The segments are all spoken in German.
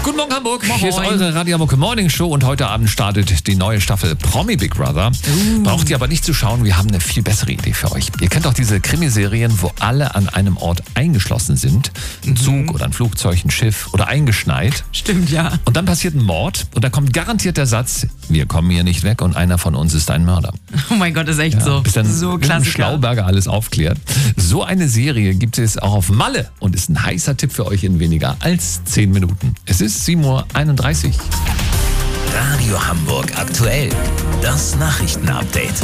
Guten Morgen Hamburg, Moin. Hier ist eure Radio Hamburg Morning Show und heute Abend startet die neue Staffel Promi Big Brother. Braucht ihr aber nicht zu schauen, wir haben eine viel bessere Idee für euch. Ihr kennt auch diese Krimiserien, wo alle an einem Ort eingeschlossen sind. Ein Zug oder ein Flugzeug, ein Schiff oder eingeschneit. Stimmt, ja. Und dann passiert ein Mord und da kommt garantiert der Satz, wir kommen hier nicht weg und einer von uns ist ein Mörder. Oh mein Gott, ist echt so. Bis dann So mit einem Klassiker. Schlauberger alles aufklärt. So eine Serie gibt es auch auf Malle und ist ein heißer Tipp für euch in weniger als 10 Minuten. Es ist 7:31 Uhr. Radio Hamburg aktuell. Das Nachrichtenupdate.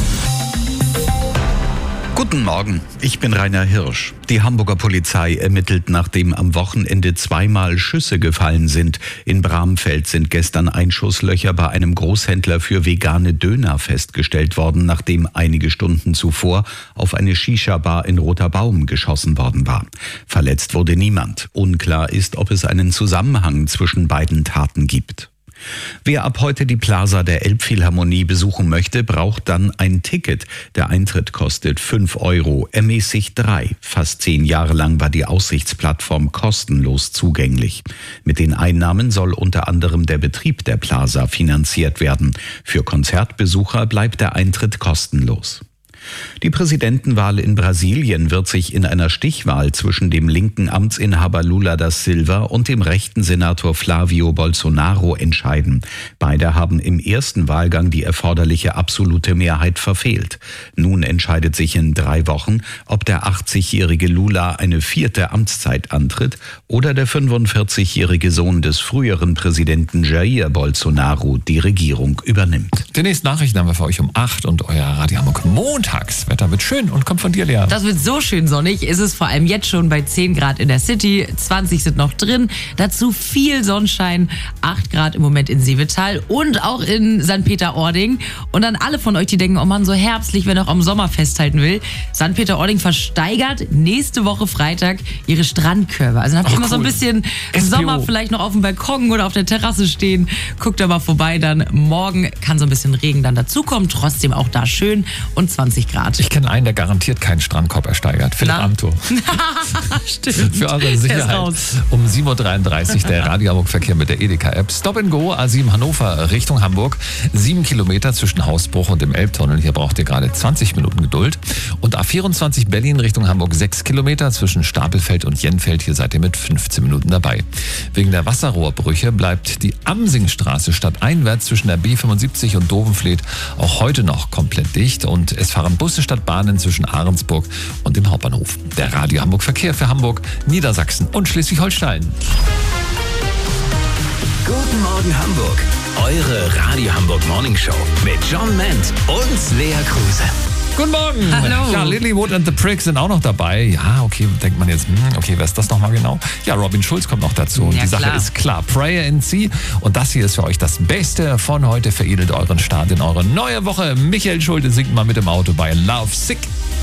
Guten Morgen, ich bin Rainer Hirsch. Die Hamburger Polizei ermittelt, nachdem am Wochenende zweimal Schüsse gefallen sind. In Bramfeld sind gestern Einschusslöcher bei einem Großhändler für vegane Döner festgestellt worden, nachdem einige Stunden zuvor auf eine Shisha-Bar in Roter Baum geschossen worden war. Verletzt wurde niemand. Unklar ist, ob es einen Zusammenhang zwischen beiden Taten gibt. Wer ab heute die Plaza der Elbphilharmonie besuchen möchte, braucht dann ein Ticket. Der Eintritt kostet 5 €, ermäßigt 3. Fast 10 Jahre lang war die Aussichtsplattform kostenlos zugänglich. Mit den Einnahmen soll unter anderem der Betrieb der Plaza finanziert werden. Für Konzertbesucher bleibt der Eintritt kostenlos. Die Präsidentenwahl in Brasilien wird sich in einer Stichwahl zwischen dem linken Amtsinhaber Lula da Silva und dem rechten Senator Flavio Bolsonaro entscheiden. Beide haben im ersten Wahlgang die erforderliche absolute Mehrheit verfehlt. Nun entscheidet sich in 3 Wochen, ob der 80-jährige Lula eine 4. Amtszeit antritt oder der 45-jährige Sohn des früheren Präsidenten Jair Bolsonaro die Regierung übernimmt. Die nächsten Nachrichten haben wir für euch um 8 und euer Radio Hamburg Montagswetter wird schön und kommt von dir, Lea. Das wird so schön sonnig. Ist es vor allem jetzt schon bei 10 Grad in der City. 20 sind noch drin. Dazu viel Sonnenschein. 8 Grad im Moment in Sievetal und auch in St. Peter-Ording. Und dann alle von euch, die denken, oh Mann, so herbstlich, wer noch am Sommer festhalten will. St. Peter-Ording versteigert nächste Woche Freitag ihre Strandkörbe. Also dann habt ihr immer so ein bisschen SPO. Sommer vielleicht noch auf dem Balkon oder auf der Terrasse stehen. Guckt da mal vorbei. Dann morgen kann so ein bisschen Regen dann dazukommen. Trotzdem auch da schön und 20 Grad. Ich kenne einen, der garantiert keinen Strandkorb ersteigert. Philipp Na? Amthor. Stimmt. Für eure Der ist Sicherheit. raus. Um 7:33 Uhr der Radio Hamburg Verkehr mit der Edeka-App. Stop and Go, A7 Hannover Richtung Hamburg. 7 Kilometer zwischen Hausbruch und dem Elbtunnel. Hier braucht ihr gerade 20 Minuten Geduld. Und A24 Berlin Richtung Hamburg 6 Kilometer zwischen Stapelfeld und Jenfeld. Hier seid ihr mit 15 Minuten dabei. Wegen der Wasserrohrbrüche bleibt die Amsingstraße stadteinwärts zwischen der B75 und Dovenfleet auch heute noch komplett dicht. Und es fahren Busse statt Bahnen zwischen Ahrensburg und dem Hauptbahnhof. Der Radio Hamburg Verkehr für Hamburg, Niedersachsen und Schleswig-Holstein. Guten Morgen Hamburg. Eure Radio Hamburg Morning Show mit John Ment und Lea Kruse. Guten Morgen. Hallo. Ja, Lilywood and the Pricks sind auch noch dabei. Ja, okay, denkt man jetzt, okay, wer ist das nochmal genau? Ja, Robin Schulz kommt noch dazu. Und Ja, die Sache klar. ist klar. Prayer in Sea. Und das hier ist für euch das Beste von heute. Veredelt euren Start in eure neue Woche. Michael Schulte singt mal mit im Auto bei Love Sick.